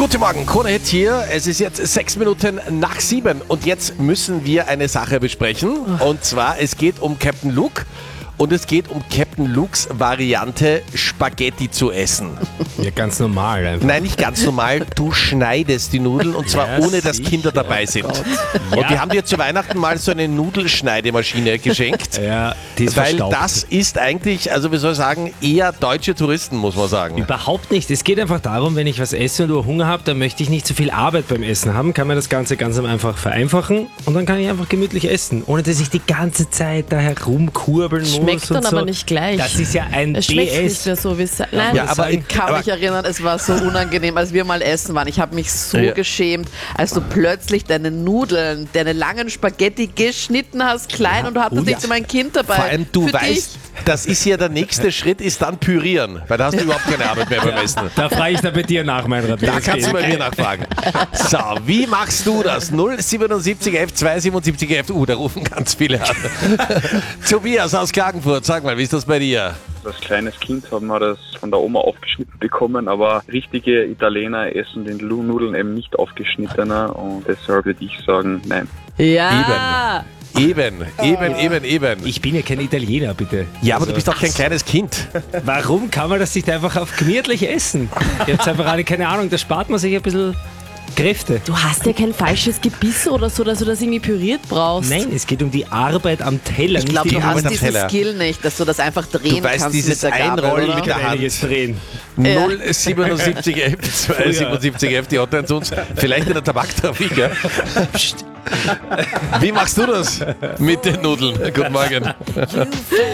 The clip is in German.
Guten Morgen, Krone Hit hier. Es ist jetzt 6 Minuten nach 7 und jetzt müssen wir eine Sache besprechen. Und zwar, es geht um Captain Luke und es geht um Captain Lukes Variante, Spaghetti zu essen. Ja, ganz normal einfach. Nein, nicht ganz normal. Du schneidest die Nudeln und zwar Ja, ohne, dass sicher. Kinder dabei sind. Und wir haben dir zu Weihnachten mal so eine Nudelschneidemaschine geschenkt. Ja, die ist Weil verstaubt. das ist eigentlich, also wie soll ich sagen, eher deutsche Touristen, muss man sagen. Überhaupt nicht. Es geht einfach darum, wenn ich was esse und du Hunger habe, dann möchte ich nicht so viel Arbeit beim Essen haben, kann man das Ganze ganz einfach vereinfachen und dann kann ich einfach gemütlich essen, ohne dass ich die ganze Zeit da herumkurbeln muss. Schmeckt dann und aber so. nicht gleich. Das ist ja ein Es schmeckt nicht BS. mehr so, wie es Nein, Ja, aber ich kann mich erinnern, es war so unangenehm, als wir mal essen waren. Ich habe mich so Ja. geschämt, als du plötzlich deine Nudeln, deine langen Spaghetti geschnitten hast, klein, und du hattest nicht so mein Kind dabei. Vor allem, du Für weißt, das ist ja der nächste Schritt, ist dann pürieren, weil da hast du überhaupt keine Arbeit mehr beim Essen. Da frage ich dann bei dir nach, mein Rat. Da kannst du bei mir nachfragen. So, wie machst du das? 077 11 277 11. Da rufen ganz viele an. Tobias aus Klagenfurt, sag mal, wie ist das bei dir? Als kleines Kind haben wir das von der Oma aufgeschnitten bekommen, aber richtige Italiener essen den Nudeln eben nicht aufgeschnittener und deshalb würde ich sagen, nein. dich. Ja. Eben. Ich bin ja kein Italiener, bitte. Ja, aber du bist auch kein kleines Kind. Warum kann man das nicht einfach auf gemütlich essen? Ihr habt einfach alle keine Ahnung, da spart man sich ein bisschen Kräfte. Du hast ja kein falsches Gebiss oder so, dass du das irgendwie püriert brauchst. Nein, es geht um die Arbeit am Teller. Ich glaube, die du Arbeit hast am diesen Teller. Skill nicht, dass du das einfach drehen Du weißt, kannst dieses mit der Gabel, Einrollen oder? mit der Hand. einiges drehen. 077 11 277 11, die Hotline zu uns. Vielleicht in der Tabaktrafik, ja? Psst. Wie machst du das mit den Nudeln? Guten Morgen.